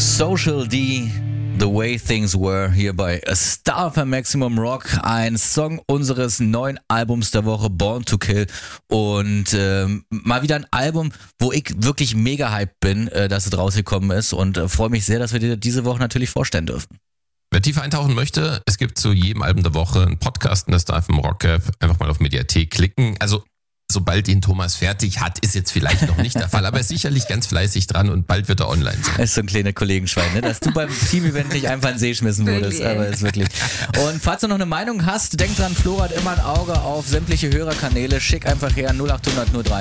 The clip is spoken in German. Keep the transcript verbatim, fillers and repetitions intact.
Social D, The Way Things Were, hier bei A Star für Maximum Rock, ein Song unseres neuen Albums der Woche, Born to Kill, und ähm, mal wieder ein Album, wo ich wirklich mega hyped bin, äh, dass es rausgekommen ist, und äh, freue mich sehr, dass wir dir diese Woche natürlich vorstellen dürfen. Wer tiefer eintauchen möchte, es gibt zu jedem Album der Woche einen Podcast in der Star F M Rock App. Einfach mal auf Mediathek klicken. Also sobald ihn Thomas fertig hat, ist jetzt vielleicht noch nicht der Fall, aber er ist sicherlich ganz fleißig dran und bald wird er online sein. Das ist so ein kleiner Kollegenschwein, ne? Dass du beim Team-Event nicht einfach in den See schmissen wurdest, aber ist wirklich. Und falls du noch eine Meinung hast, denk dran, Flora hat immer ein Auge auf sämtliche Hörerkanäle, schick einfach her null acht hundert null drei